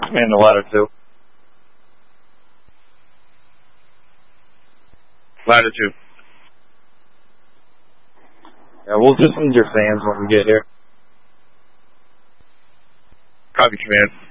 Command to ladder 2. Ladder 2. Yeah, we'll just need your fans when we get here. Copy, command.